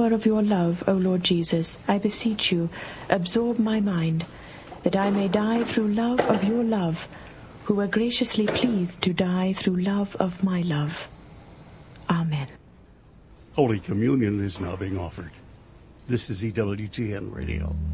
power of your love, O Lord Jesus, I beseech you, absorb my mind, that I may die through love of your love, who were graciously pleased to die through love of my love. Amen. Holy Communion is now being offered. This is EWTN Radio.